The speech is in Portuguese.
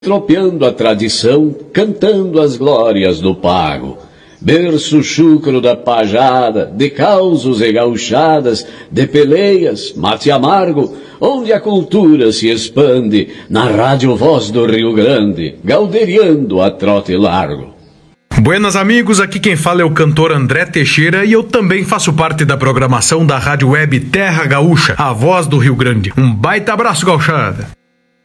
tropeando a tradição, cantando as glórias do pago. Berço chucro da pajada, de causos e gauchadas, de peleias, mate amargo, onde a cultura se expande, na rádio Voz do Rio Grande, gauderiando a trote largo. Buenas amigos, aqui quem fala é o cantor André Teixeira e eu também faço parte da programação da rádio web Terra Gaúcha, a Voz do Rio Grande. Um baita abraço, gauchada!